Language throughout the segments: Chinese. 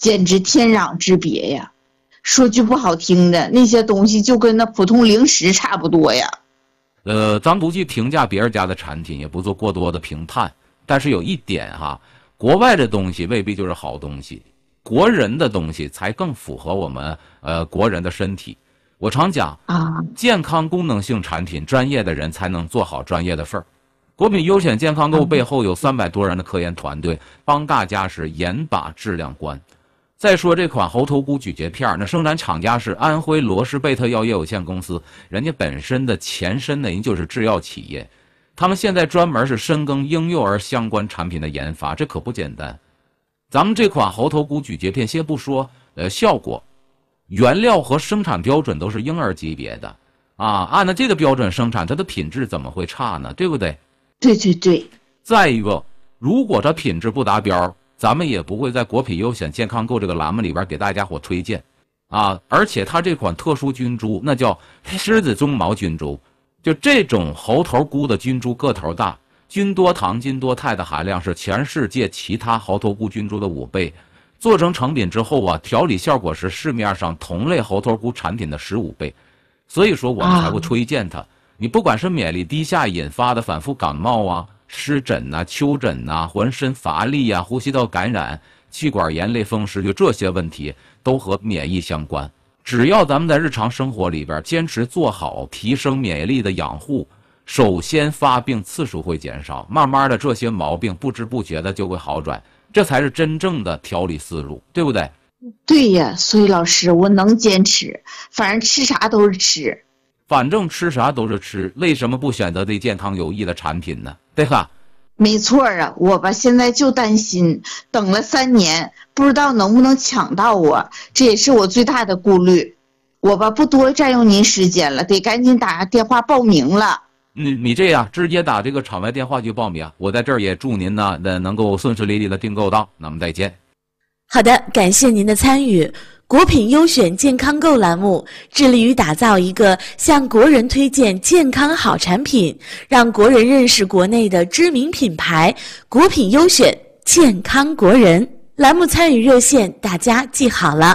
简直天壤之别呀。说句不好听的，那些东西就跟那普通零食差不多呀。 咱不去评价别人家的产品，也不做过多的评判，但是有一点哈，国外的东西未必就是好东西，国人的东西才更符合我们国人的身体。我常讲啊，健康功能性产品，专业的人才能做好专业的事儿。国品优选健康购背后有300多人的科研团队，帮大家是严把质量关。再说这款猴头菇咀嚼片，那生产厂家是安徽罗氏贝特药业有限公司，人家本身的前身呢，人就是制药企业，他们现在专门是深耕婴幼儿相关产品的研发，这可不简单。咱们这款猴头菇咀嚼片，先不说效果，原料和生产标准都是婴儿级别的啊，按照这个标准生产，它的品质怎么会差呢？对不对？ 对对对。 再一个，如果它品质不达标，咱们也不会在国品优选健康购这个栏目里边给大家伙推荐啊。而且它这款特殊菌株，那叫狮子鬃毛菌株，就这种猴头菇的菌株个头大，菌多糖、菌多肽的含量是全世界其他猴头菇菌株的5倍。做成成品之后啊，调理效果是市面上同类猴头菇产品的15倍，所以说我们才会推荐它。你不管是免疫低下引发的反复感冒啊、湿疹啊、丘疹啊、浑身乏力啊、呼吸道感染、气管炎类风湿，就这些问题都和免疫相关。只要咱们在日常生活里边坚持做好提升免疫力的养护，首先发病次数会减少，慢慢的这些毛病不知不觉的就会好转，这才是真正的调理思路，对不对？ 对呀，所以老师我能坚持，反正吃啥都是吃。 反正吃啥都是吃，为什么不选择对健康有益的产品呢？对吧？ 没错啊，我吧现在就担心等了3年，不知道能不能抢到我，这也是我最大的顾虑。我吧不多占用您时间了，得赶紧打电话报名了。 你这样直接打这个场外电话去报名，我在这儿也祝您呢能够顺顺利利的订购到。那么再见。 好的，感谢您的参与。国品优选健康购栏目致力于打造一个向国人推荐健康好产品，让国人认识国内的知名品牌国品优选健康国人。栏目参与热线大家记好了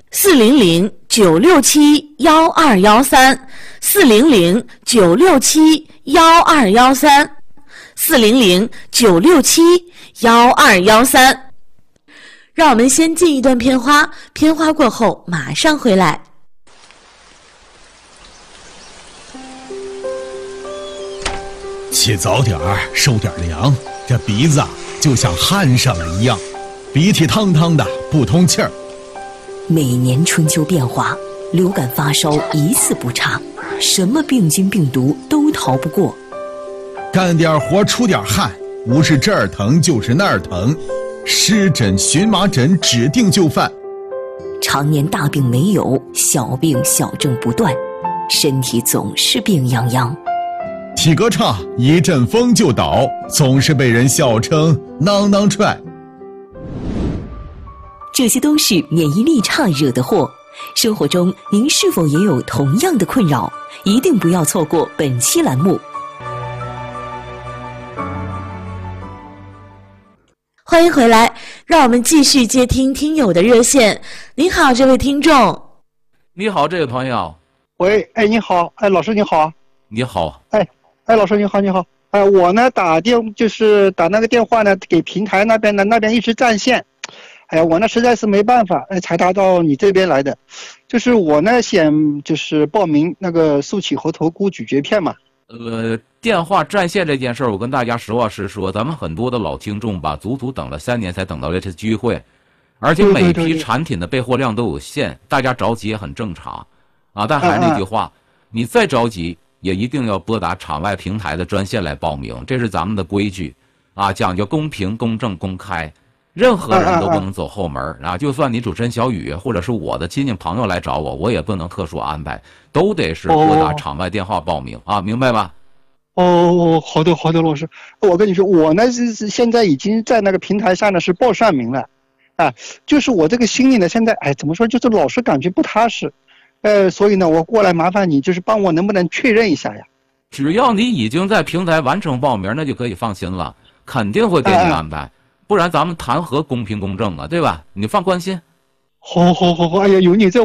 ，400-967-1213 400-967-1213 400-967-1213。让我们先进一段片花，片花过后马上回来。 起早点儿，受点凉，这鼻子啊就像焊上了一样，鼻涕汤汤的不通气儿。 每年春秋变化，流感发烧一次不差，什么病菌病毒都逃不过。 干点活出点汗，不是这儿疼就是那儿疼，湿疹、荨麻疹指定就范。 常年大病没有，小病小症不断，身体总是病殃殃。 体格差，一阵风就倒，总是被人笑称囊囊踹。 这些都是免疫力差惹的祸。生活中您是否也有同样的困扰？一定不要错过本期栏目。 欢迎回来，让我们继续接听听友的热线。您好，这位听众。 你好，这位朋友。 喂，哎，你好，哎，老师你好。 你好。 哎，老师你好，你好。我呢打那个电话呢给平台那边一直占线。哎呀，我呢实在是没办法，才打到你这边来的。就是我呢想报名那个速起猴头菇咀嚼片嘛。 电话占线这件事儿，我跟大家实话实说，咱们很多的老听众吧，足足等了3年才等到这次机会，而且每批产品的备货量都有限，大家着急也很正常啊。但还是那句话，你再着急也一定要拨打场外平台的专线来报名，这是咱们的规矩啊，讲究公平、公正、公开，任何人都不能走后门啊。就算你主持人小雨或者是我的亲戚朋友来找我，我也不能特殊安排，都得是拨打场外电话报名啊，明白吧？ 好的，老师，我跟你说，我呢是现在已经在那个平台上呢是报上名了，就是我这个心里呢现在怎么说，就是老是感觉不踏实，所以呢我过来麻烦你，就是帮我能不能确认一下呀？ 只要你已经在平台完成报名，那就可以放心了，肯定会给你安排，不然咱们谈何公平公正啊，对吧？你放宽心好，哎呀，有你这